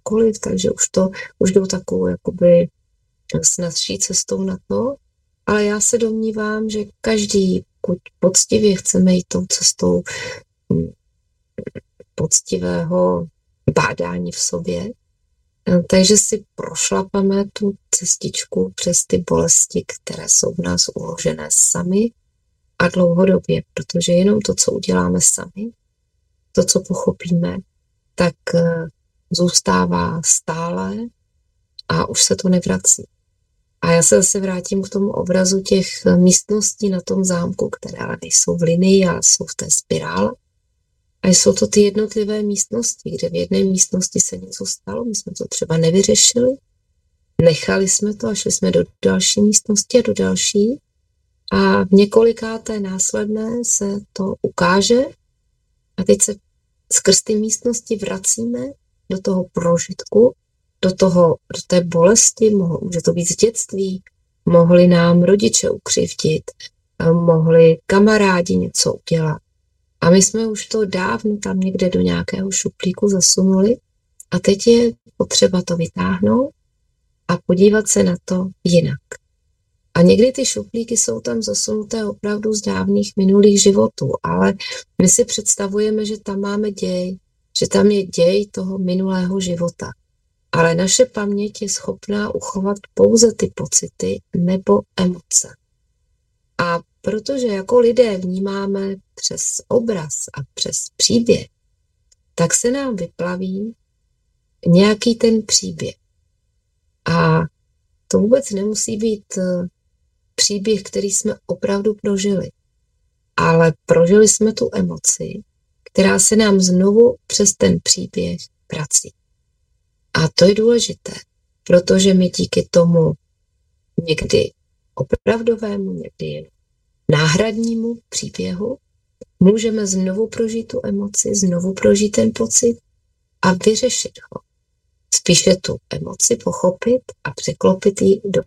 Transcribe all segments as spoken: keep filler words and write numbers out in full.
cokoliv, takže už to, už jdou takovou jakoby snazší cestou na to, ale já se domnívám, že každý, pokud poctivě chceme jít tou cestou poctivého bádání v sobě, takže si prošlapeme tu cestičku přes ty bolesti, které jsou v nás uložené sami a dlouhodobě, protože jenom to, co uděláme sami, to, co pochopíme, tak zůstává stále a už se to nevrací. A já se zase vrátím k tomu obrazu těch místností na tom zámku, které ale nejsou v linii, ale jsou v té spirále. A jsou to ty jednotlivé místnosti, kde v jedné místnosti se něco stalo, my jsme to třeba nevyřešili, nechali jsme to a šli jsme do další místnosti a do další. A v několikáté následné se to ukáže a teď se skrz ty místnosti vracíme do toho prožitku, do toho, do té bolesti, může to být z dětství, mohli nám rodiče ukřivdit, mohli kamarádi něco udělat. A my jsme už to dávno tam někde do nějakého šuplíku zasunuli a teď je potřeba to vytáhnout a podívat se na to jinak. A někdy ty šuplíky jsou tam zasunuté opravdu z dávných minulých životů, ale my si představujeme, že tam máme děj, že tam je děj toho minulého života. Ale naše paměť je schopná uchovat pouze ty pocity nebo emoce. A protože jako lidé vnímáme přes obraz a přes příběh, tak se nám vyplaví nějaký ten příběh. A to vůbec nemusí být příběh, který jsme opravdu prožili. Ale prožili jsme tu emoci, která se nám znovu přes ten příběh vrací. A to je důležité, protože my díky tomu někdy opravdovému, někdy jen náhradnímu příběhu můžeme znovu prožít tu emoci, znovu prožít ten pocit a vyřešit ho. Spíše tu emoci pochopit a překlopit ji do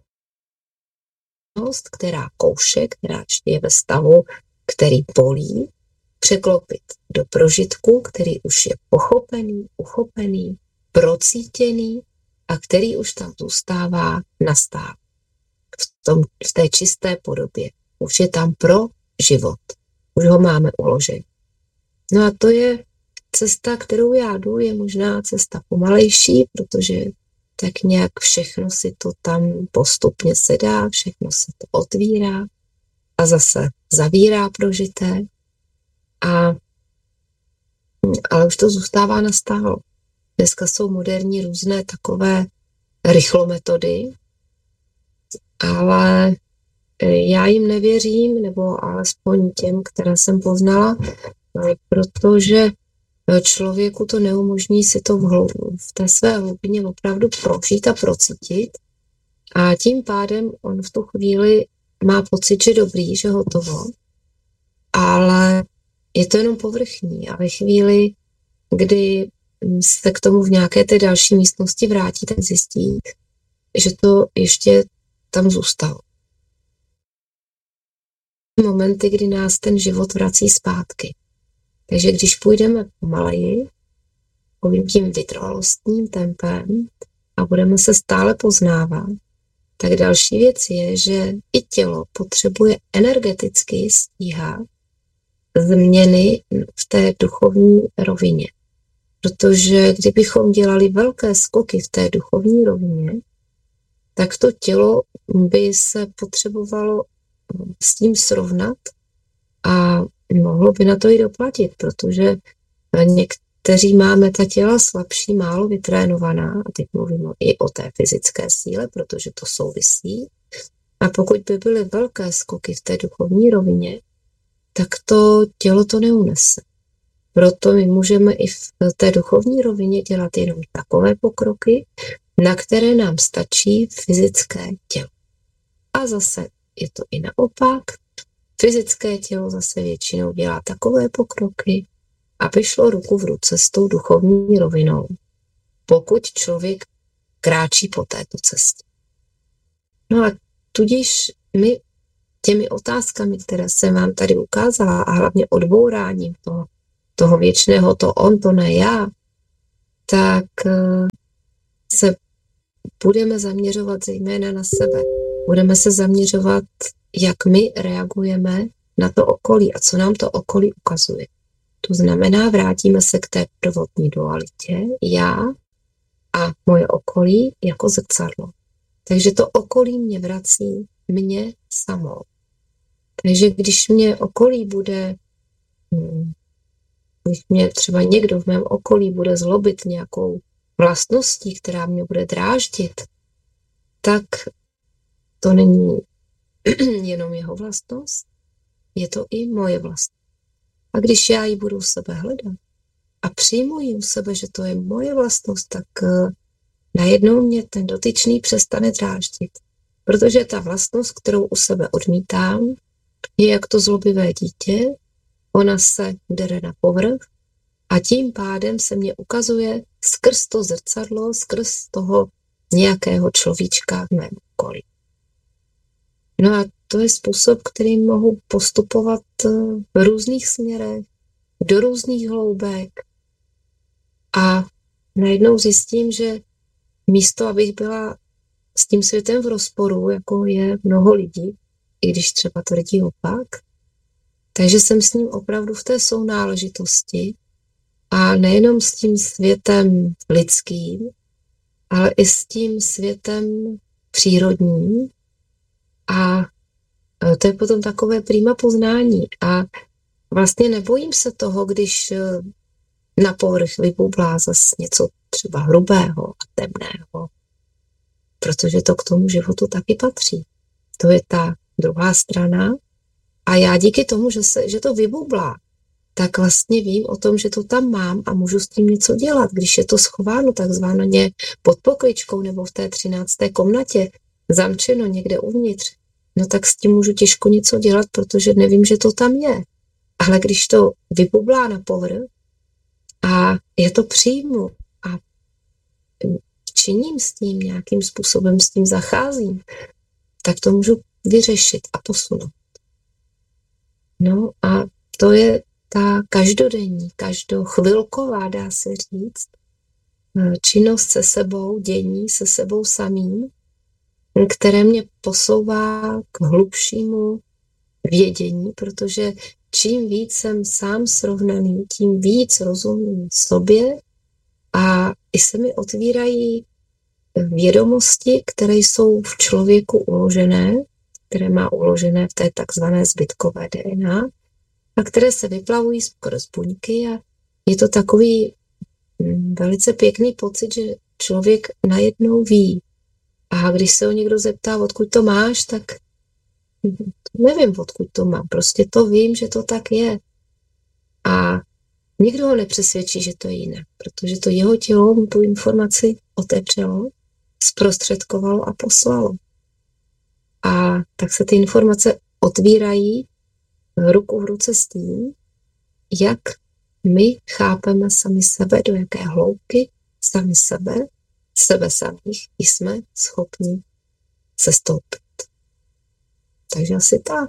která kouše, která ještě je ve stavu, který bolí, překlopit do prožitku, který už je pochopený, uchopený, procítěný a který už tam zůstává na stále. V, tom, v té čisté podobě. Už je tam pro život. Už ho máme uložený. No a to je cesta, kterou já jdu, je možná cesta pomalejší, protože tak nějak všechno si to tam postupně sedá, všechno se to otvírá a zase zavírá prožité. A, ale už to zůstává nastálo. Dneska jsou moderní různé takové rychlometody, ale já jim nevěřím, nebo alespoň těm, které jsem poznala, protože člověku to neumožní si to v, hlou- v té své hlubině opravdu prožít a procítit. A tím pádem on v tu chvíli má pocit, že dobrý, že hotovo, ale je to jenom povrchní. A ve chvíli, kdy se k tomu v nějaké té další místnosti vrátí, tak zjistí, že to ještě tam zůstalo. Momenty, kdy nás ten život vrací zpátky. Takže když půjdeme pomaleji, povím tím vytrvalostním tempem a budeme se stále poznávat, tak další věc je, že i tělo potřebuje energeticky stíhat změny v té duchovní rovině. Protože kdybychom dělali velké skoky v té duchovní rovině, tak to tělo by se potřebovalo s tím srovnat a mohlo by na to i doplatit, protože někteří máme ta těla slabší, málo vytrénovaná, a teď mluvím i o té fyzické síle, protože to souvisí. A pokud by byly velké skoky v té duchovní rovině, tak to tělo to neunese. Proto my můžeme i v té duchovní rovině dělat jenom takové pokroky, na které nám stačí fyzické tělo. A zase je to i naopak. Fyzické tělo zase většinou dělá takové pokroky, aby šlo ruku v ruce s tou duchovní rovinou, pokud člověk kráčí po této cestě. No a tudíž my těmi otázkami, které jsem vám tady ukázala a hlavně odbouráním toho, toho věčného to on, to ne já, tak budeme zaměřovat zejména na sebe. Budeme se zaměřovat, jak my reagujeme na to okolí a co nám to okolí ukazuje. To znamená, vrátíme se k té prvotní dualitě, já a moje okolí jako zrcadlo. Takže to okolí mě vrací mě samou. Takže když mě okolí bude, když mě třeba někdo v mém okolí bude zlobit nějakou vlastností, která mě bude dráždit, tak to není jenom jeho vlastnost, je to i moje vlastnost. A když já ji budu u sebe hledat a přijmu ji u sebe, že to je moje vlastnost, tak uh, najednou mě ten dotyčný přestane dráždit. Protože ta vlastnost, kterou u sebe odmítám, je jak to zlobivé dítě, ona se dere na povrch a tím pádem se mě ukazuje skrz to zrcadlo, skrz toho nějakého človíčka v mém okolí. No a to je způsob, kterým mohu postupovat v různých směrech, do různých hloubek a najednou zjistím, že místo, abych byla s tím světem v rozporu, jako je mnoho lidí, i když třeba tvrdí opak, takže jsem s ním opravdu v té sounáležitosti a nejenom s tím světem lidským, ale i s tím světem přírodním a to je potom takové prima poznání a vlastně nebojím se toho, když na povrch vybublá zase něco třeba hrubého a temného, protože to k tomu životu taky patří. To je ta druhá strana a já díky tomu, že, se, že to vybublá, tak vlastně vím o tom, že to tam mám a můžu s tím něco dělat. Když je to schováno takzvaně pod pokličkou nebo v té třinácté komnatě, zamčeno někde uvnitř, no tak s tím můžu těžko něco dělat, protože nevím, že to tam je. Ale když to vybublá na povrch a já to přijmu a činím s tím nějakým způsobem, s tím zacházím, tak to můžu vyřešit a posunout. No a to je ta každodenní, každochvilková, dá se říct, činnost se sebou, dění se sebou samým, které mě posouvá k hlubšímu vědění, protože čím víc jsem sám srovnaný, tím víc rozumím sobě a i se mi otvírají vědomosti, které jsou v člověku uložené, které má uložené v té takzvané zbytkové D N A a které se vyplavují skrz buňky a je to takový velice pěkný pocit, že člověk najednou ví. A když se ho někdo zeptá, odkud to máš, tak nevím, odkud to mám. Prostě to vím, že to tak je. A nikdo ho nepřesvědčí, že to je jinak, protože to jeho tělo mu tu informaci otevřelo, zprostředkovalo a poslalo. A tak se ty informace otvírají ruku v ruce s tím, jak my chápeme sami sebe, do jaké hloubky sami sebe, sebe samých jsme schopni sestoupit. Takže asi tak.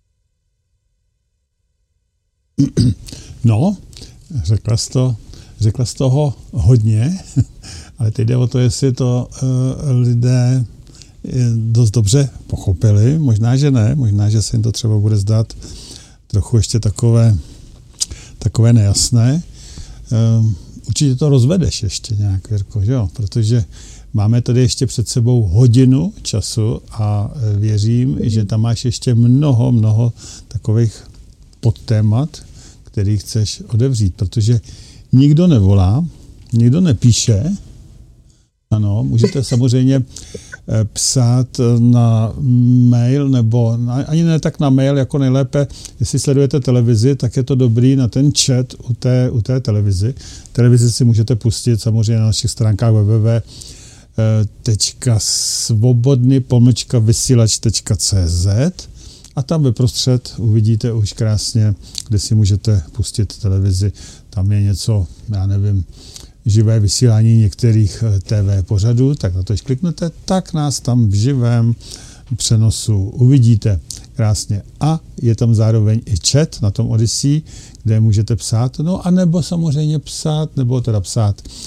No, řekla jsi to, řekla jsi toho hodně, ale teď jde o to, jestli to uh, lidé dost dobře pochopili. Možná, že ne, možná, že se jim to třeba bude zdát trochu ještě takové, takové nejasné. Um, určitě to rozvedeš ještě nějak, Jirko, že jo? Protože máme tady ještě před sebou hodinu času a věřím, že tam máš ještě mnoho, mnoho takových podtémat, který chceš odevřít, protože nikdo nevolá, nikdo nepíše. Ano, můžete samozřejmě psát na mail, nebo na, ani ne tak na mail, jako nejlépe, jestli sledujete televizi, tak je to dobrý na ten chat u té, u té televizi. Televizi si můžete pustit samozřejmě na našich stránkách w w w tečka svobodny pomlčka vysílač tečka c z a tam vyprostřed uvidíte už krásně, kde si můžete pustit televizi. Tam je něco, já nevím, živé vysílání některých T V pořadů, tak na to, když kliknete, tak nás tam v živém přenosu uvidíte krásně. A je tam zároveň i chat na tom Odyssey, kde můžete psát, no a nebo samozřejmě psát, nebo teda psát,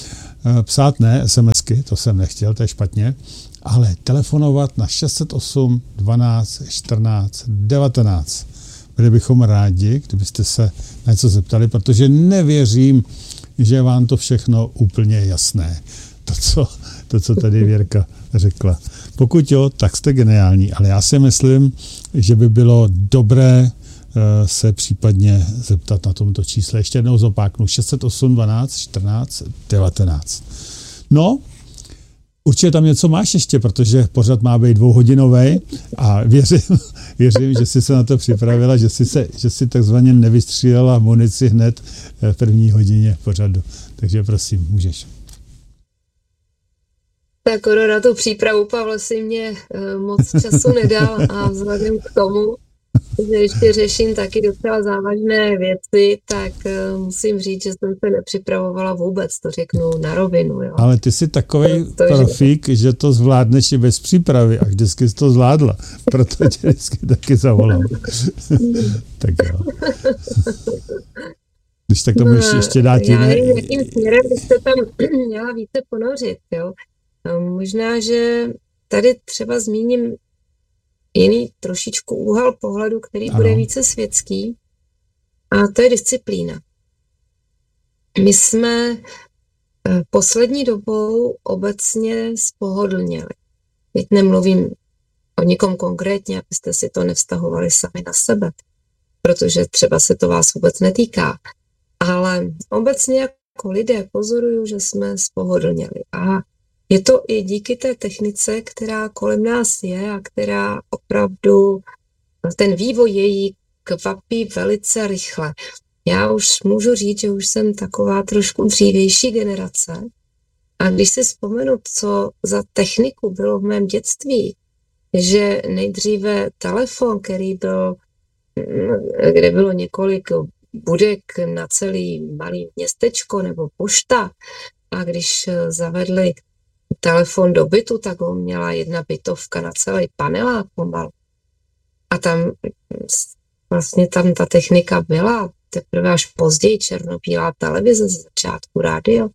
psát ne, SMSky, to jsem nechtěl, to je špatně, ale telefonovat na šest set osm dvanáct čtrnáct devatenáct. Byli bychom rádi, kdybyste se na něco zeptali, protože nevěřím, že vám to všechno úplně jasné. To, co, to, co tady Věrka řekla. Pokud jo, tak jste geniální, ale já si myslím, že by bylo dobré se případně zeptat na tomto čísle. Ještě jednou zopáknu. šest set osm dvanáct čtrnáct devatenáct. No, určitě tam něco máš ještě, protože pořad má být dvouhodinový a věřím, věřím, že jsi se na to připravila, že jsi, se, že jsi takzvaně nevystřílela munici hned v první hodině pořadu. Takže prosím, můžeš. Tak na tu přípravu, Pavle, si mě uh, moc času nedal a vzhledem k tomu, že ještě řeším taky docela závažné věci, tak uh, musím říct, že jsem se nepřipravovala vůbec, to řeknu na rovinu. Jo. Ale ty jsi takovej profík, že to zvládneš i bez přípravy a vždycky jsi to zvládla, proto tě vždycky taky zavolám. Tak jo. Když tak to můžeš no, ještě dát jiné. Já nevím, jakým směrem byste tam měla více ponořit, jo. Možná, že tady třeba zmíním jiný trošičku úhel pohledu, který ano. bude více světský, a to je disciplína. My jsme poslední dobou obecně spohodlněli. Teď nemluvím o nikom konkrétně, abyste si to nevztahovali sami na sebe, protože třeba se to vás vůbec netýká. Ale obecně jako lidé pozoruju, že jsme spohodlněli. A je to i díky té technice, která kolem nás je a která opravdu, ten vývoj její kvapí velice rychle. Já už můžu říct, že už jsem taková trošku dřívější generace a když si vzpomenu, co za techniku bylo v mém dětství, že nejdříve telefon, který byl, kde bylo několik budek na celý malý městečko nebo pošta, a když zavedli telefon do bytu, tak ho měla jedna bytovka na celý panelák pomalu. A tam vlastně tam ta technika byla, teprve až později černobílá televize, z začátku rádio.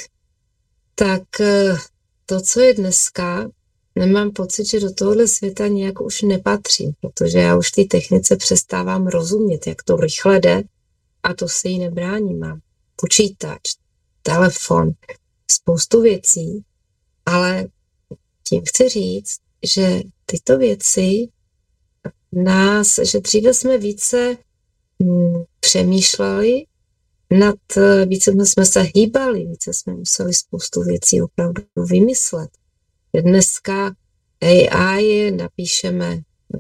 Tak to, co je dneska, nemám pocit, že do tohohle světa nějak už nepatřím, protože já už té technice přestávám rozumět, jak to rychle jde, a to se jí nebrání. Mám počítač, telefon, spoustu věcí, ale tím chci říct, že tyto věci nás, že dříve jsme více hm, přemýšleli nad, více jsme se hýbali, více jsme museli spoustu věcí opravdu vymyslet. Dneska A I napíšeme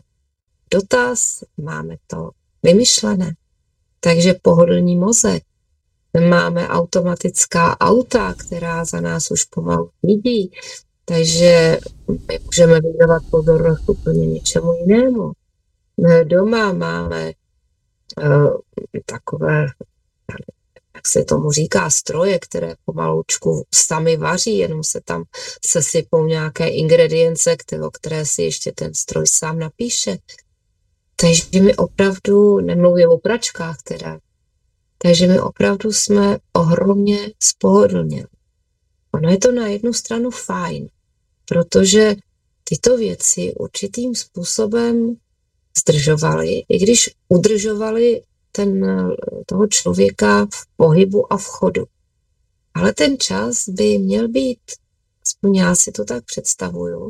dotaz, máme to vymyšlené, takže pohodlný mozek. Máme automatická auta, která za nás už pomalu řídí, takže my můžeme věnovat pozornost úplně něčemu jinému. Doma máme uh, takové, jak se tomu říká, stroje, které pomaloučku sami vaří, jenom se tam sesypou nějaké ingredience, které, které si ještě ten stroj sám napíše. Takže my opravdu, nemluvím o pračkách teda, takže my opravdu jsme ohromně spohodlněli. Ono je to na jednu stranu fajn, protože tyto věci určitým způsobem zdržovaly, i když udržovaly ten, toho člověka v pohybu a v chodu. Ale ten čas by měl být, aspoň já si to tak představuju,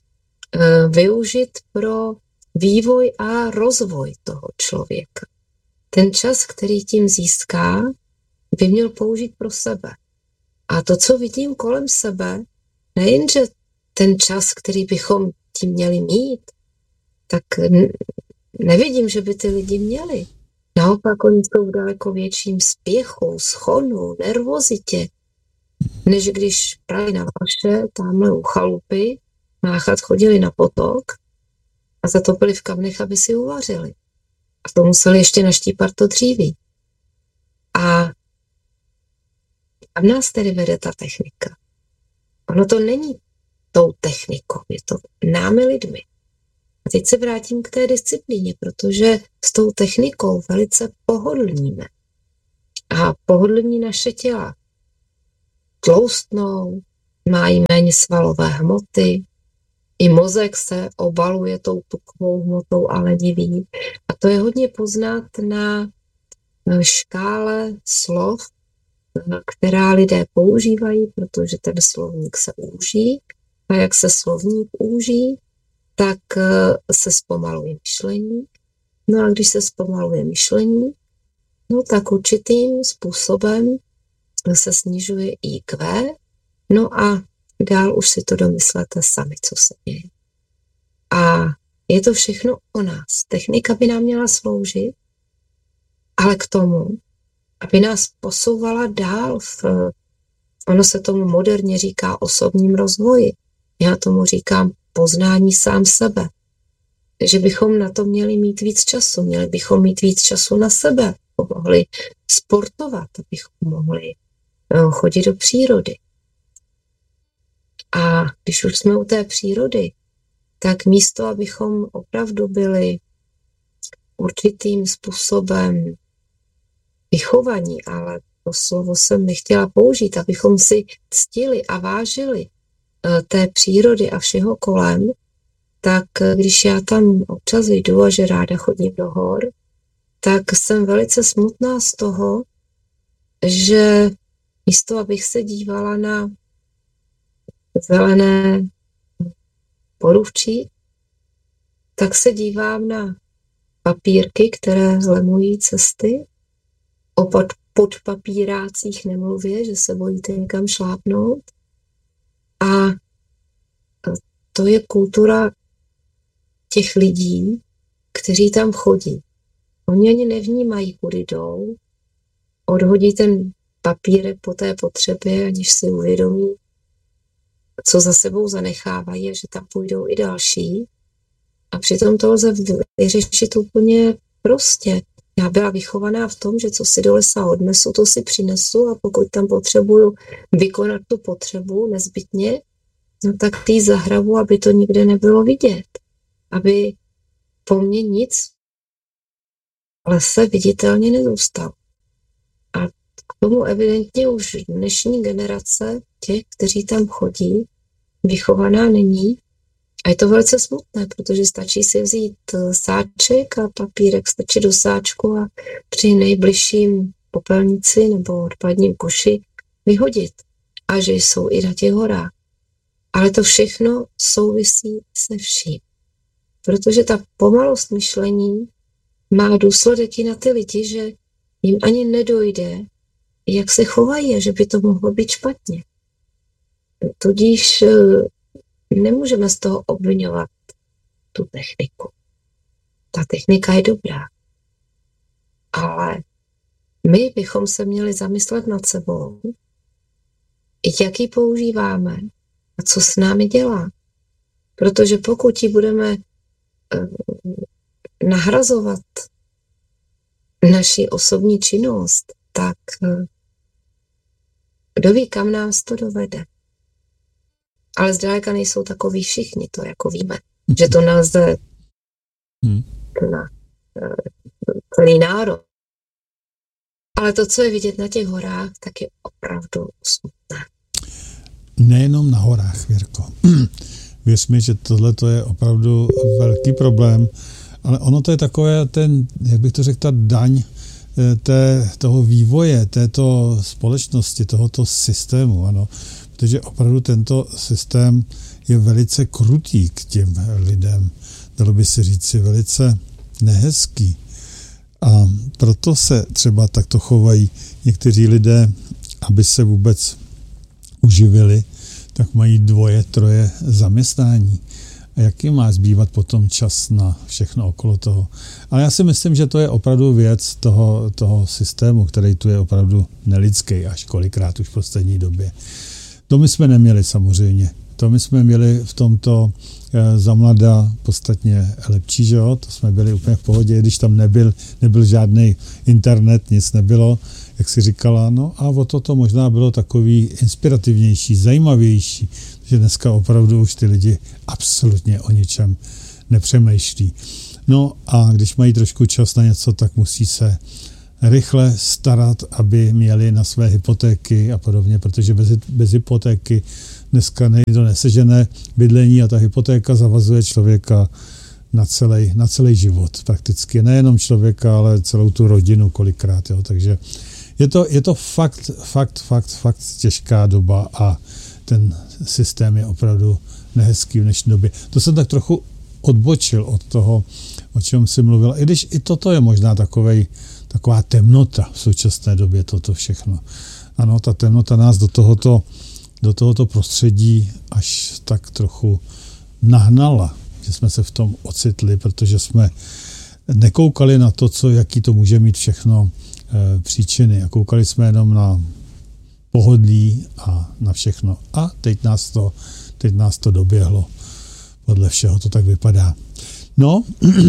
využit pro vývoj a rozvoj toho člověka. Ten čas, který tím získá, by měl použít pro sebe. A to, co vidím kolem sebe, nejenže ten čas, který bychom tím měli mít, tak nevidím, že by ty lidi měli. Naopak oni jsou v daleko větším spěchu, schonu, nervozitě, než když právě na vaše, tamhle u chalupy, máchat chodili na potok a zatopili v kamnech, aby si uvařili. A to museli ještě naštípat to dříví. A kam nás tedy vede ta technika? Ono to není tou technikou, je to námi lidmi. A teď se vrátím k té disciplíně, protože s tou technikou velice pohodlníme. A pohodlní naše těla. tloustnou, mají méně svalové hmoty, i mozek se obaluje tou tukovou hmotou a leniví. A to je hodně poznat na škále slov, která lidé používají, protože ten slovník se úží. A jak se slovník úží, tak se zpomaluje myšlení. No a když se zpomaluje myšlení, no tak určitým způsobem se snižuje í kvé, no a dál už si to domyslete sami, co se děje. A je to všechno o nás. Technika by nám měla sloužit, ale k tomu, aby nás posouvala dál v, ono se tomu moderně říká osobním rozvoji. Já tomu říkám poznání sám sebe. Že bychom na to měli mít víc času, měli bychom mít víc času na sebe, abychom mohli sportovat, abychom mohli chodit do přírody. A když už jsme u té přírody, tak místo, abychom opravdu byli určitým způsobem vychovaní, ale to slovo jsem nechtěla použít, abychom si ctili a vážili té přírody a všeho kolem, tak když já tam občas jdu a že ráda chodím do hor, tak jsem velice smutná z toho, že místo, abych se dívala na zelené porůvčí, tak se dívám na papírky, které lemují cesty. O podpapírácích nemluvě, že se bojíte někam šlápnout. A to je kultura těch lidí, kteří tam chodí. Oni ani nevnímají, kudy jdou, odhodí ten papírek po té potřebě, aniž si uvědomí, co za sebou zanechávají a že tam půjdou i další. A přitom to lze vyřešit úplně prostě. Já byla vychovaná v tom, že co si do lesa odnesu, to si přinesu a pokud tam potřebuju vykonat tu potřebu nezbytně, no tak ty zahrabu, aby to nikde nebylo vidět. Aby po mně nic v lese viditelně nezůstalo. A k tomu evidentně už dnešní generace těch, kteří tam chodí, vychovaná není. A je to velice smutné, protože stačí si vzít sáček a papírek stačí do sáčku a při nejbližším popelnici nebo odpadním koši vyhodit. A že jsou i na těch horách. Ale to všechno souvisí se vším. Protože ta pomalost myšlení má důsledek i na ty lidi, že jim ani nedojde, jak se chovají a že by to mohlo být špatně. Tudíž nemůžeme z toho obvinovat tu techniku. Ta technika je dobrá. Ale my bychom se měli zamyslet nad sebou, jak ji používáme a co s námi dělá. Protože pokud ji budeme nahrazovat naši osobní činnost, tak kdo ví, kam nás to dovede. Ale zdaleka nejsou takoví všichni, to jako víme, že to nelze na celý národ. Ale to, co je vidět na těch horách, tak je opravdu smutné. Nejenom na horách, Věrko. Věř mi, že tohle je opravdu velký problém, ale ono to je takové, ten, jak bych to řekl, ta daň té, toho vývoje, této společnosti, tohoto systému, ano. Protože opravdu tento systém je velice krutý k těm lidem. Dalo by si říct si velice nehezký. A proto se třeba takto chovají někteří lidé, aby se vůbec uživili, tak mají dvoje, troje zaměstnání. A jaký má zbývat potom čas na všechno okolo toho. Ale já si myslím, že to je opravdu věc toho, toho systému, který tu je opravdu nelidský až kolikrát už v poslední době. To my jsme neměli samozřejmě. To my jsme měli v tomto e, za mladá podstatně lepší, že jo? To jsme byli úplně v pohodě, když tam nebyl, nebyl žádný internet, nic nebylo, jak si říkala, no a o toto možná bylo takový inspirativnější, zajímavější, že dneska opravdu už ty lidi absolutně o ničem nepřemýšlí. No a když mají trošku čas na něco, tak musí se rychle starat, aby měli na své hypotéky a podobně, protože bez, bez hypotéky dneska nejde nesežené bydlení a ta hypotéka zavazuje člověka na celý, na celý život prakticky. Nejenom člověka, ale celou tu rodinu kolikrát. Jo. Takže je to, je to fakt, fakt, fakt, fakt těžká doba a ten systém je opravdu nehezký v dnešní době. To jsem tak trochu odbočil od toho, o čem jsi mluvil. I když i toto je možná takovej, taková temnota v současné době, toto všechno. Ano, ta temnota nás do tohoto, do tohoto prostředí až tak trochu nahnala, že jsme se v tom ocitli, protože jsme nekoukali na to, co, jaký to může mít všechno e, příčiny. A koukali jsme jenom na pohodlí a na všechno. A teď nás to, teď nás to doběhlo. Podle všeho to tak vypadá. No,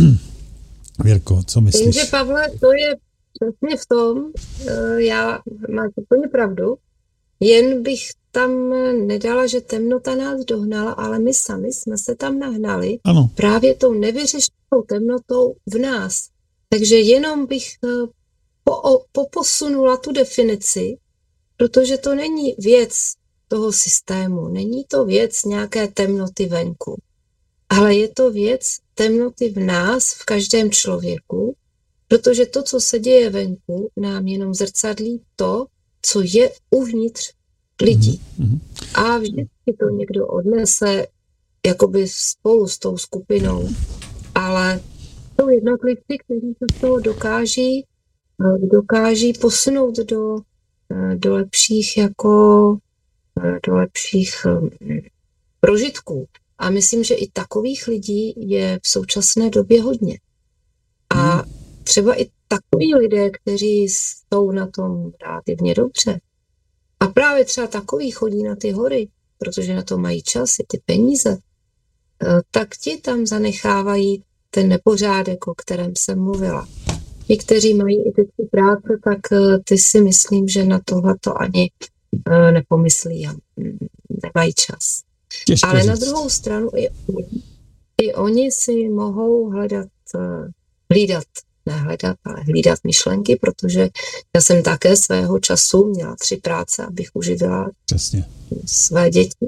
Věrko, co myslíš? Jenže, Pavle, to je přesně v tom, já mám úplně pravdu, jen bych tam nedala, že temnota nás dohnala, ale my sami jsme se tam nahnali ano. Právě tou nevyřešenou temnotou v nás. Takže jenom bych po, poposunula tu definici, protože to není věc toho systému, není to věc nějaké temnoty venku, ale je to věc temnoty v nás, v každém člověku, protože to, co se děje venku, nám jenom zrcadlí to, co je uvnitř lidí. Mm-hmm. A vždycky to někdo odnese jakoby spolu s tou skupinou, ale jsou jednotlivci, kteří se z toho dokáží, dokáží posunout do, do lepších jako do lepších prožitků. A myslím, že i takových lidí je v současné době hodně. A třeba i takoví lidé, kteří jsou na tom relativně dobře. A právě třeba takoví chodí na ty hory, protože na to mají čas, i ty peníze, tak ti tam zanechávají ten nepořádek, o kterém jsem mluvila. Ti, kteří mají i ty práce, tak ty si myslím, že na tohle to ani nepomyslí a nemají čas. Těžko Ale říct. na druhou stranu i oni, i oni si mohou hledat, hlídat, ne hledat, ale hlídat myšlenky, protože já jsem také svého času měla tři práce, abych uživila Přesně. své děti.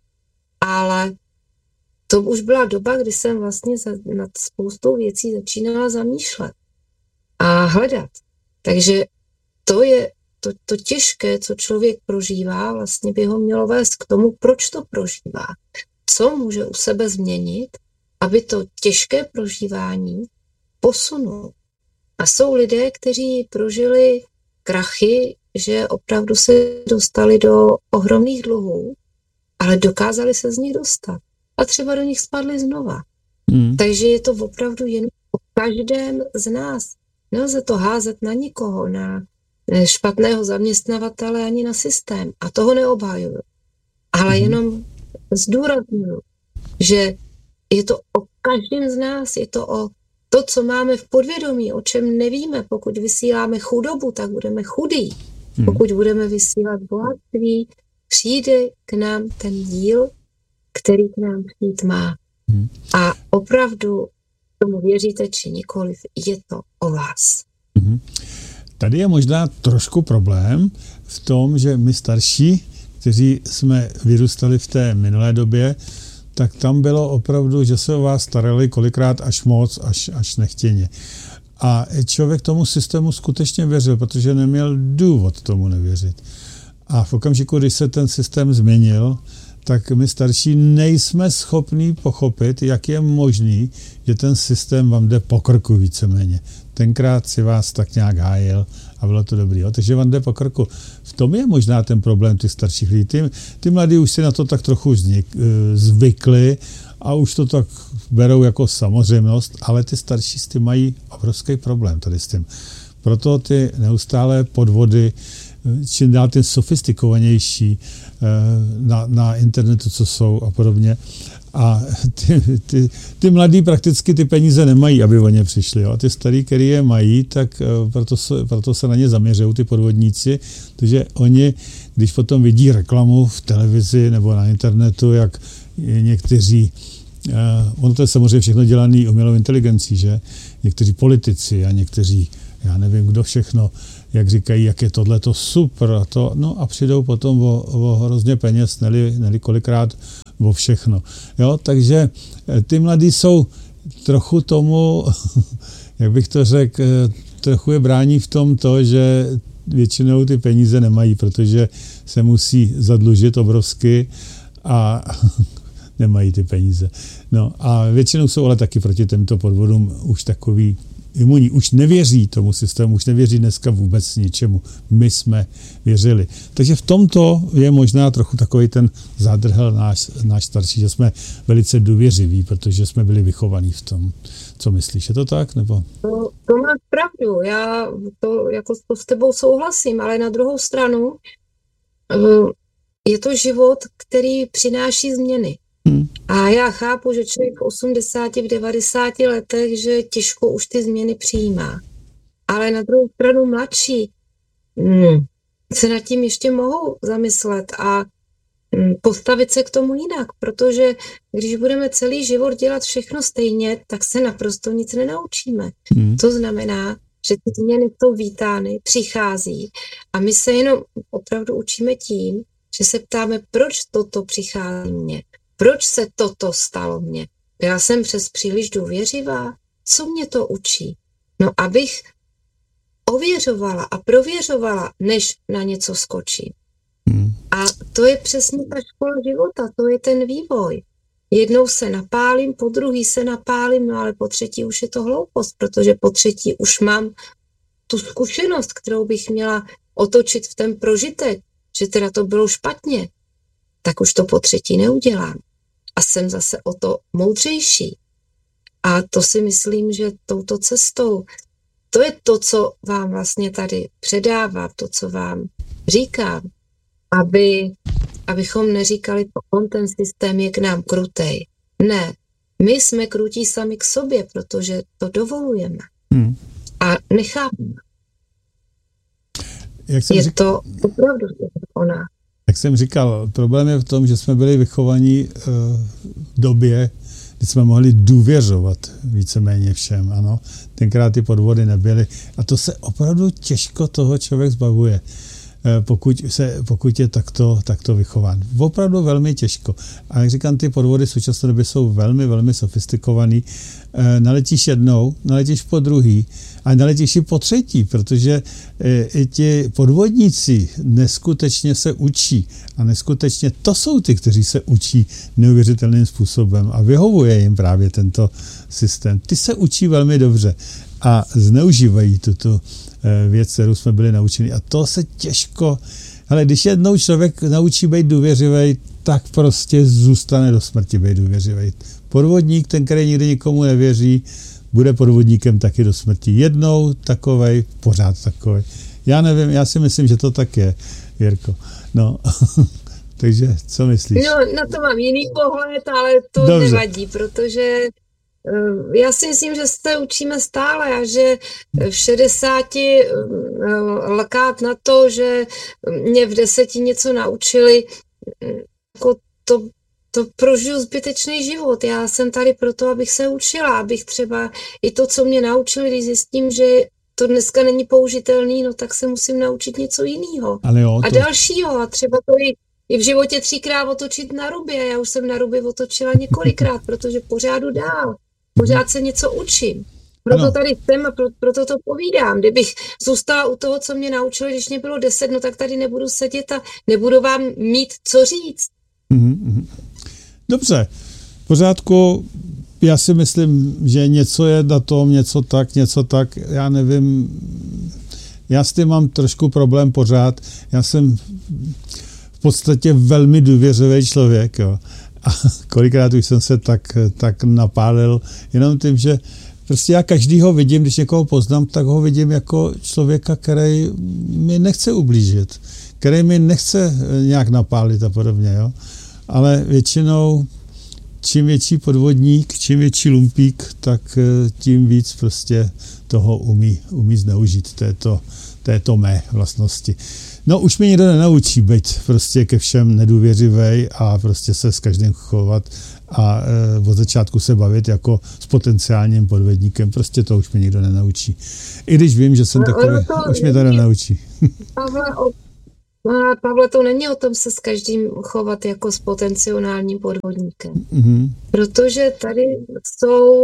Ale to už byla doba, kdy jsem vlastně za, nad spoustou věcí začínala zamýšlet a hledat. Takže to je To, to těžké, co člověk prožívá, vlastně by ho mělo vést k tomu, proč to prožívá. Co může u sebe změnit, aby to těžké prožívání posunul. A jsou lidé, kteří prožili krachy, že opravdu se dostali do ohromných dluhů, ale dokázali se z nich dostat. A třeba do nich spadli znova. Hmm. Takže je to opravdu jen o každém z nás. Nelze to házet na nikoho, na špatného zaměstnavatele ani na systém. A toho neobhajuju. Ale mm. jenom zdůraznuju, že je to o každém z nás, je to o to, co máme v podvědomí, o čem nevíme. Pokud vysíláme chudobu, tak budeme chudí. Mm. Pokud budeme vysílat bohatství, přijde k nám ten díl, který k nám přijít má. Mm. A opravdu tomu věříte, či nikoliv, je to o vás. Mm. Tady je možná trošku problém v tom, že my starší, kteří jsme vyrůstali v té minulé době, tak tam bylo opravdu, že se o vás starali kolikrát až moc, až, až nechtěně. A člověk tomu systému skutečně věřil, protože neměl důvod tomu nevěřit. A v okamžiku, když se ten systém změnil, tak my starší nejsme schopní pochopit, jak je možný, že ten systém vám jde po krku víceméně. Tenkrát si vás tak nějak hájil a bylo to dobrý. Jo? Takže vám jde po krku. V tom je možná ten problém těch starších lidí. Ty, ty mladí už si na to tak trochu znik, zvykli a už to tak berou jako samozřejmost, ale ty starší s tím mají obrovský problém tady s tím. Proto ty neustálé podvody, čím dál tím sofistikovanější na, na internetu, co jsou a podobně. A ty, ty, ty mladí prakticky ty peníze nemají, aby o ně přišli. Jo. A ty starý, který je mají, tak proto se, proto se na ně zaměřují ty podvodníci, protože oni, když potom vidí reklamu v televizi nebo na internetu, jak někteří, uh, ono to je samozřejmě všechno dělané umělou inteligencí, že? Někteří politici a někteří já nevím, kdo všechno, jak říkají, jak je tohleto super a to, no a přijdou potom o, o hrozně peněz, neli, neli kolikrát o všechno. Jo, takže ty mladí jsou trochu tomu, jak bych to řekl, trochu je brání v tom to, že většinou ty peníze nemají, protože se musí zadlužit obrovsky a nemají ty peníze. No a většinou jsou ale taky proti těmto podvodům už takový imunní, už nevěří tomu systému, už nevěří dneska vůbec ničemu. My jsme věřili. Takže v tomto je možná trochu takový ten zádrhel náš, náš starší, že jsme velice důvěřiví, protože jsme byli vychovaní v tom. Co myslíš, je to tak? Nebo? No, to máš pravdu, já to, jako to s tebou souhlasím, ale na druhou stranu je to život, který přináší změny. Hmm. A já chápu, že člověk v osmdesáti, v devadesáti letech, že těžko už ty změny přijímá. Ale na druhou stranu mladší hmm, se nad tím ještě mohou zamyslet a hmm, postavit se k tomu jinak, protože když budeme celý život dělat všechno stejně, tak se naprosto nic nenaučíme. Hmm. To znamená, že ty změny jsou vítány, přichází a my se jenom opravdu učíme tím, že se ptáme, proč toto přichází mně. Proč se toto stalo mně? Byla jsem přes příliš důvěřivá? Co mě to učí? No, abych ověřovala a prověřovala, než na něco skočím. Hmm. A to je přesně ta škola života, to je ten vývoj. Jednou se napálím, po druhý se napálím, no ale po třetí už je to hloupost, protože po třetí už mám tu zkušenost, kterou bych měla otočit v ten prožitek, že teda to bylo špatně, tak už to po třetí neudělám. A jsem zase o to moudřejší. A to si myslím, že touto cestou, to je to, co vám vlastně tady předávám, to, co vám říkám, aby, abychom neříkali, on ten systém je k nám krutej. Ne, my jsme krutí sami k sobě, protože to dovolujeme. Hmm. A nechápeme. Je řík... to opravdu o nás. Jak jsem říkal, problém je v tom, že jsme byli vychovaní uh, v době, kdy jsme mohli důvěřovat víceméně všem, ano. Tenkrát ty podvody nebyly. A to se opravdu těžko toho člověk zbavuje, uh, pokud, se, pokud je takto, takto vychován. Opravdu velmi těžko. A jak říkám, ty podvody v současné době jsou velmi, velmi sofistikovaný. Uh, naletíš jednou, naletíš po druhý, a naletíš i po třetí, protože i ti podvodníci neskutečně se učí a neskutečně to jsou ty, kteří se učí neuvěřitelným způsobem a vyhovuje jim právě tento systém. Ty se učí velmi dobře a zneužívají tuto věc, kterou jsme byli naučeni a to se těžko, ale když jednou člověk naučí být důvěřivý, tak prostě zůstane do smrti být důvěřivý. Podvodník, ten, který nikdy nikomu nevěří, bude podvodníkem taky do smrti. Jednou takovej, pořád takovej. Já nevím, já si myslím, že to tak je, Jirko. No, takže co myslíš? No, na to mám jiný pohled, ale to Dobře. nevadí, protože uh, já si myslím, že se učíme stále a že v šedesáti uh, lkát na to, že mě v deseti něco naučili, jako to To prožiju zbytečný život. Já jsem tady proto, abych se učila, abych třeba i to, co mě naučili, když zjistím, že to dneska není použitelný, no tak se musím naučit něco jiného. To... A dalšího. A třeba to i, i v životě třikrát otočit na ruby. Já už jsem na ruby otočila několikrát, protože pořád jdu dál. Pořád se něco učím. Proto ano. tady jsem a pro, proto to povídám. Kdybych zůstala u toho, co mě naučili, když mě bylo deset, no tak tady nebudu sedět a nebudu vám mít co říct. Mm-hmm. Dobře, v pořádku, já si myslím, že něco je na tom, něco tak, něco tak, já nevím, já s tím mám trošku problém pořád, já jsem v podstatě velmi důvěřivý člověk, jo. A kolikrát už jsem se tak, tak napálil, jenom tím, že prostě já každýho vidím, když někoho poznám, tak ho vidím jako člověka, který mi nechce ublížit, který mi nechce nějak napálit a podobně, jo. Ale většinou čím větší podvodník, čím větší lumpík, tak tím víc prostě toho umí, umí zneužít této, této mé vlastnosti. No už mě nikdo nenaučí být prostě ke všem nedůvěřivej a prostě se s každým chovat a e, od začátku se bavit jako s potenciálním podvodníkem. Prostě to už mě nikdo nenaučí. I když vím, že jsem takový, už mě to nenaučí. Pavle, o, Pavle, to není o tom se s každým chovat jako s potenciálním podvodníkem. Mm-hmm. Protože tady jsou,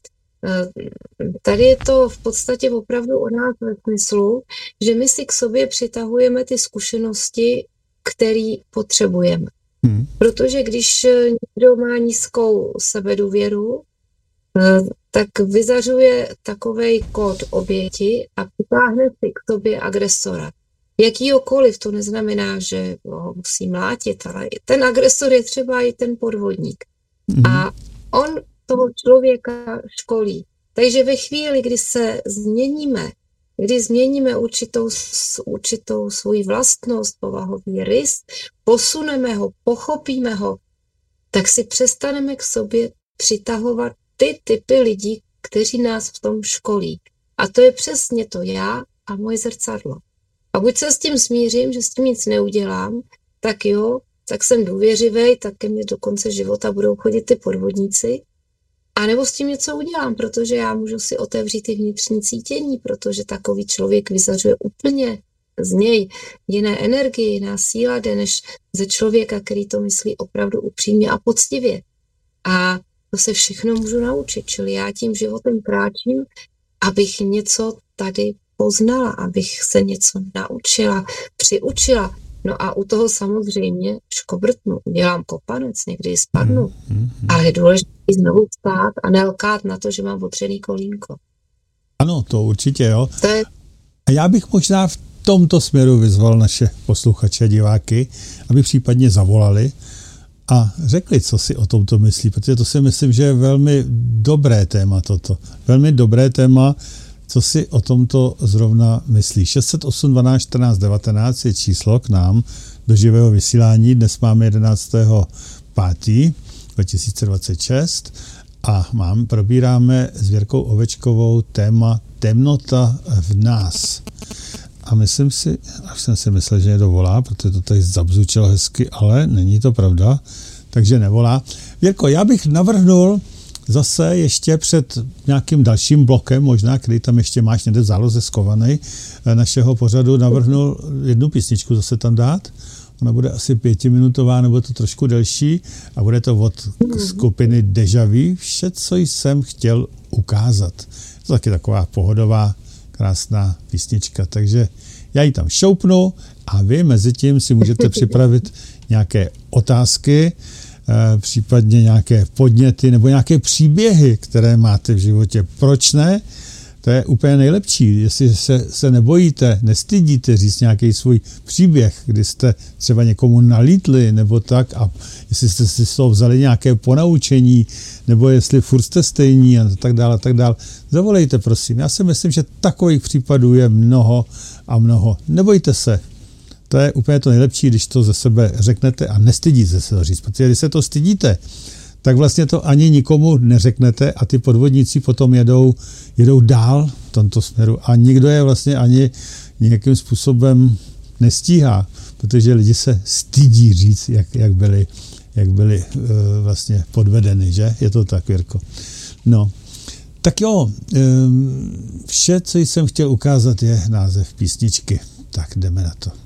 tady je to v podstatě opravdu o nás ve smyslu, že my si k sobě přitahujeme ty zkušenosti, které potřebujeme. Hmm. Protože když někdo má nízkou sebedůvěru, tak vyzařuje takovej kód oběti a přitáhne si k sobě agresora. Jakýhokoliv, to neznamená, že ho musí mlátit, ale ten agresor je třeba i ten podvodník. Hmm. A on toho člověka školí. Takže ve chvíli, kdy se změníme, kdy změníme určitou, určitou svoji vlastnost, povahový rys, posuneme ho, pochopíme ho, tak si přestaneme k sobě přitahovat ty typy lidí, kteří nás v tom školí. A to je přesně to já a moje zrcadlo. A buď se s tím smířím, že s tím nic neudělám, tak jo, tak jsem důvěřivej, tak ke mně do konce života budou chodit ty podvodníci, a nebo s tím něco udělám, protože já můžu si otevřít i vnitřní cítění, protože takový člověk vyzařuje úplně z něj jiné energie, jiná síla jde, než ze člověka, který to myslí opravdu upřímně a poctivě. A to se všechno můžu naučit, čili já tím životem kráčím, abych něco tady poznala, abych se něco naučila, přiučila. No a u toho samozřejmě škobrtnu, dělám kopanec, někdy spadnu, mm, mm, ale je důležité znovu vstát a nelkát na to, že mám otřený kolínko. Ano, to určitě, jo. To je... A já bych možná v tomto směru vyzval naše posluchače a diváky, aby případně zavolali a řekli, co si o tomto myslí, protože to si myslím, že je velmi dobré téma toto. Velmi dobré téma, co si o tomto zrovna myslí. šest set osm dvanáct čtrnáct devatenáct je číslo k nám do živého vysílání. Dnes máme jedenáctého pátého dva tisíce dvacet šest a mám, probíráme s Věrkou Ovečkovou téma temnota v nás. A myslím si, až jsem si myslel, že je dovolá, protože to tady zabzučilo hezky, ale není to pravda, takže nevolá. Věrko, já bych navrhnul zase ještě před nějakým dalším blokem, možná, který tam ještě máš někde v záloze skovaný našeho pořadu, navrhnul jednu písničku zase tam dát. Ona bude asi pětiminutová, nebo to trošku delší a bude to od skupiny Deja Vu. Vše, co jsem chtěl ukázat. To je taky taková pohodová, krásná písnička, takže já ji tam šoupnu a vy mezi tím si můžete připravit nějaké otázky, případně nějaké podněty nebo nějaké příběhy, které máte v životě. Proč ne? To je úplně nejlepší. Jestli se, se nebojíte, nestydíte říct nějaký svůj příběh, kdy jste třeba někomu nalítli nebo tak a jestli jste si z toho vzali nějaké ponaučení nebo jestli furt jste stejní a tak dále, a tak dále. Zavolejte, prosím. Já si myslím, že takových případů je mnoho a mnoho. Nebojte se. To je úplně to nejlepší, když to ze sebe řeknete a nestydíte se to říct, protože když se to stydíte, tak vlastně to ani nikomu neřeknete a ty podvodníci potom jedou, jedou dál v tomto směru a nikdo je vlastně ani nějakým způsobem nestíhá, protože lidi se stydí říct, jak, jak byli, jak byli uh, vlastně podvedeny, že? Je to tak, Věrko. No, tak jo, um, vše, co jsem chtěl ukázat, je název písničky. Tak jdeme na to.